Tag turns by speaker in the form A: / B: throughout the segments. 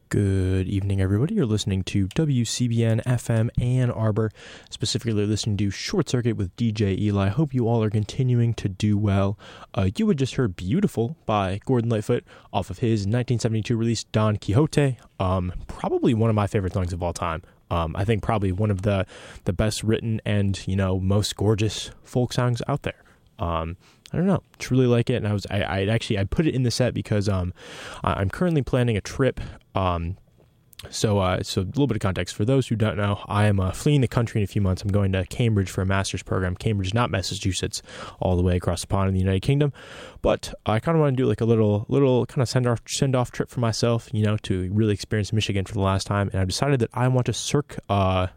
A: Good evening, everybody. You're listening to WCBN FM Ann Arbor, specifically listening to Short Circuit with DJ Eli. Hope you all are continuing to do well. You had just heard Beautiful by Gordon Lightfoot off of his 1972 release Don Quixote. Probably one of my favorite songs of all time. I think probably one of the best written and, most gorgeous folk songs out there. I don't know, just really like it, and I put it in the set because I'm currently planning a trip. So a little bit of context for those who don't know, I am fleeing the country in a few months. I'm going to Cambridge for a master's program. Cambridge, not Massachusetts, all the way across the pond in the United Kingdom. But I kind of want to do like a little kind of send off trip for myself, to really experience Michigan for the last time. And I've decided that I want to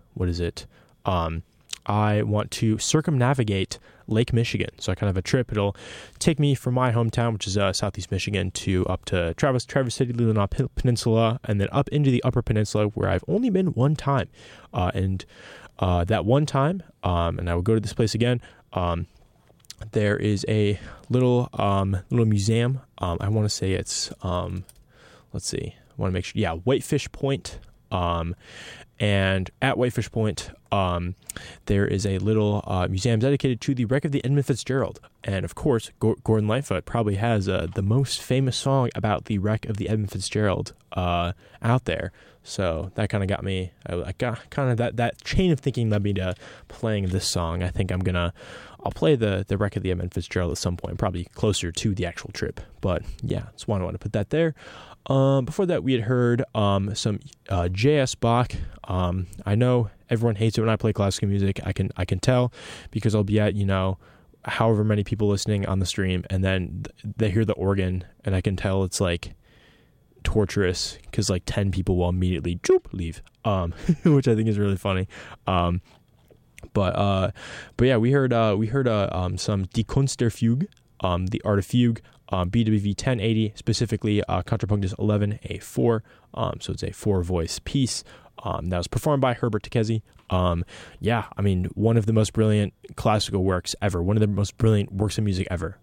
A: I want to circumnavigate Lake Michigan. So I kind of have a trip. It'll take me from my hometown, which is southeast Michigan, up to Traverse City, Leelanau Peninsula, and then up into the Upper Peninsula, where I've only been one time. That one time, and I will go to this place again. There is a little museum. I want to say it's let's see. I want to make sure. Yeah, Whitefish Point. And at Whitefish Point, there is a little museum dedicated to the wreck of the Edmund Fitzgerald. And of course, Gordon Lightfoot probably has the most famous song about the wreck of the Edmund Fitzgerald out there. So that kind of got me, I got kind of that chain of thinking led me to playing this song. I think I'll play the wreck of the Edmund Fitzgerald at some point, probably closer to the actual trip. But yeah, just want to put that there. Before that, we had heard some J.S. Bach. I know everyone hates it when I play classical music. I can tell because I'll be at however many people listening on the stream, and then they hear the organ, and I can tell it's like torturous because like 10 people will immediately leave, which I think is really funny. But yeah, we heard some Die Kunst der Fuge, the art of fugue. BWV 1080, specifically Contrapunctus 11A4, so it's a 4-voice piece that was performed by Herbert Tkesi. One of the most brilliant classical works ever, one of the most brilliant works of music ever.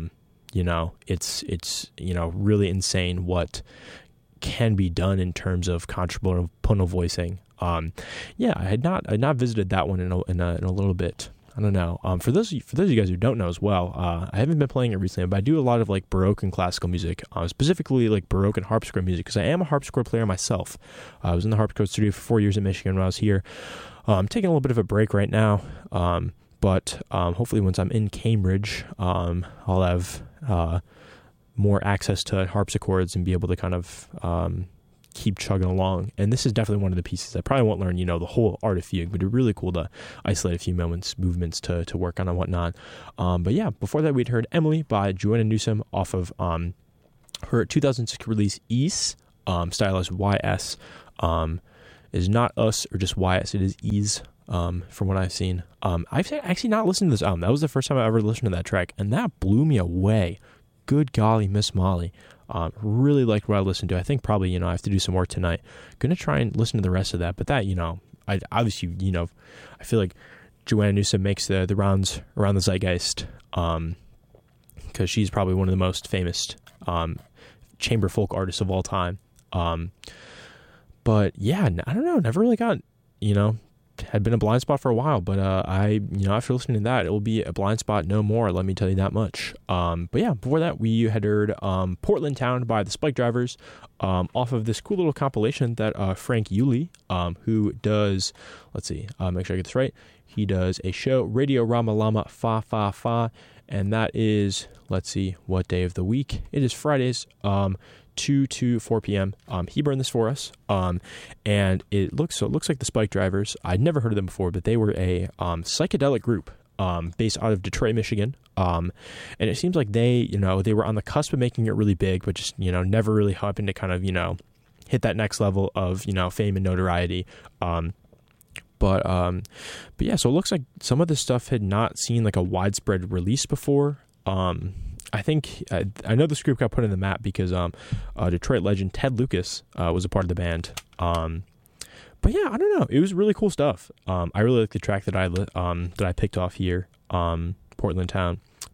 A: It's really insane what can be done in terms of contrapuntal voicing. I had not visited that one in a little bit. I don't know. For those of you guys who don't know as well, I haven't been playing it recently, but I do a lot of like Baroque and classical music, specifically like Baroque and harpsichord music, because I am a harpsichord player myself. I was in the harpsichord studio for 4 years in Michigan when I was here. I'm taking a little bit of a break right now, but hopefully once I'm in Cambridge, I'll have more access to harpsichords and be able to kind of keep chugging along. And this is definitely one of the pieces I probably won't learn the whole art of fugue, but it's really cool to isolate a few movements to work on and whatnot. But yeah, before that we'd heard Emily by Joanna Newsom off of her 2006 release Ease, stylized YS. Is not us or just YS, it is Ease. From what I've seen. I've actually not listened to this album. That was the first time I ever listened to that track, and that blew me away. Good golly, Miss Molly. Really liked what I listened to. I think probably, I have to do some more tonight. Gonna try and listen to the rest of that. But that, I obviously, I feel like Joanna Newsom makes the rounds around the zeitgeist, because she's probably one of the most famous chamber folk artists of all time. But yeah, I don't know. Never really got, had been a blind spot for a while, but after listening to that, it will be a blind spot no more, let me tell you that much. But yeah, before that, we had heard Portland Town by the Spike Drivers, off of this cool little compilation that Frank Yulee, who does, let's see, make sure I get this right, he does a show, Radio Rama Lama Fa Fa Fa, and that is, let's see, what day of the week? It is Fridays, 2 to 4 p.m. He burned this for us, and it looks like the Spike Drivers. I'd never heard of them before, but they were a psychedelic group based out of Detroit, Michigan, and it seems like they were on the cusp of making it really big, but just never really happened to kind of hit that next level of fame and notoriety. But yeah, so it looks like some of this stuff had not seen like a widespread release before. I think I know this group got put in the map because Detroit legend Ted Lucas was a part of the band. But yeah, I don't know. It was really cool stuff. I really like the track that I picked off here, Portland Town.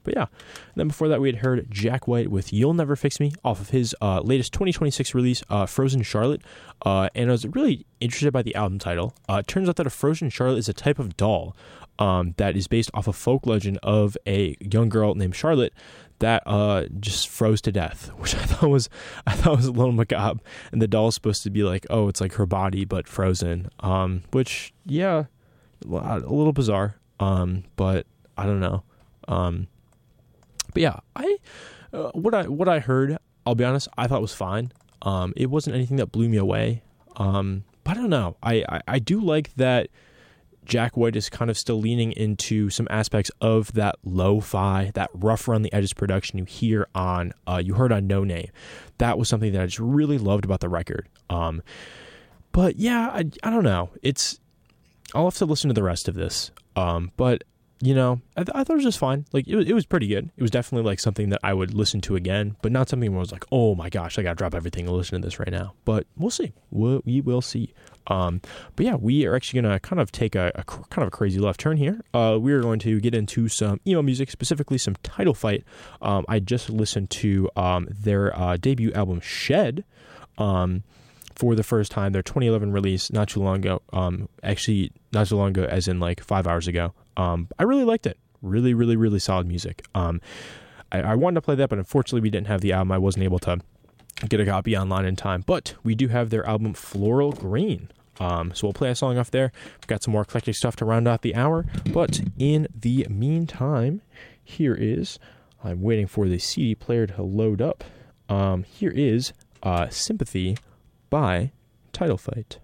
A: But yeah, and then before that we had heard Jack White with You'll Never Fix Me off of his latest 2026 release, Frozen Charlotte, and I was really interested by the album title. It turns out that a Frozen Charlotte is a type of doll that is based off a folk legend of a young girl named Charlotte that just froze to death, which I thought was a little macabre. And the doll's supposed to be like, oh, it's like her body but frozen, which yeah, a little bizarre, but I don't know. But yeah, what I heard, I'll be honest, I thought was fine. It wasn't anything that blew me away. But I don't know. I do like that Jack White is kind of still leaning into some aspects of that lo-fi, that rough around the edges production you heard on No Name. That was something that I just really loved about the record. But yeah, I don't know. I'll have to listen to the rest of this. But you know, I thought it was just fine. Like it was pretty good. It was definitely like something that I would listen to again, but not something where I was like, oh my gosh, I gotta drop everything and listen to this right now. But we'll see. We will see. But yeah, we are actually gonna kind of take a kind of a crazy left turn here. We are going to get into some emo music, specifically some Title Fight. I just listened to their debut album Shed. For the first time, their 2011 release, not too long ago. Actually, not too long ago, as in like 5 hours ago. I really liked it. Really, really, really solid music. I wanted to play that, but unfortunately we didn't have the album. I wasn't able to get a copy online in time. But we do have their album Floral Green. So we'll play a song off there. We've got some more eclectic stuff to round out the hour. But in the meantime, here is, I'm waiting for the CD player to load up. Here is Sympathy by Title Fight.